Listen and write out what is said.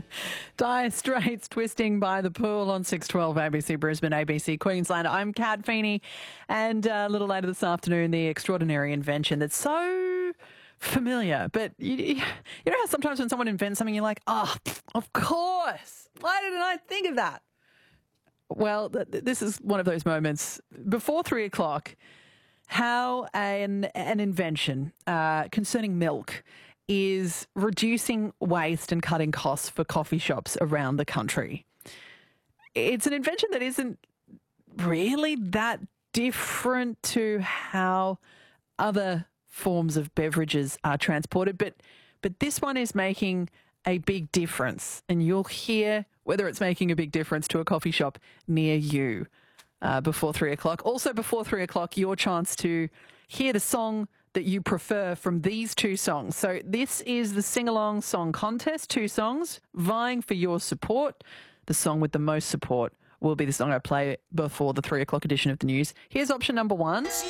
Dire Straits twisting by the pool on 612 ABC Brisbane, ABC Queensland. I'm Kat Feeney, and a little later this afternoon, the extraordinary invention that's so familiar. But you know how sometimes when someone invents something, you're like, oh, of course. Why didn't I think of that? Well, this is one of those moments. Before 3 o'clock, how an invention concerning milk is reducing waste and cutting costs for coffee shops around the country. It's an invention that isn't really that different to how other forms of beverages are transported, but this one is making a big difference, and you'll hear whether it's making a big difference to a coffee shop near you before 3 o'clock. Also before 3 o'clock, your chance to hear the song that you prefer from these two songs. So this is the Sing-Along Song Contest, 2 songs vying for your support. The song with the most support will be the song I play before the 3 o'clock edition of the news. Here's option number 1.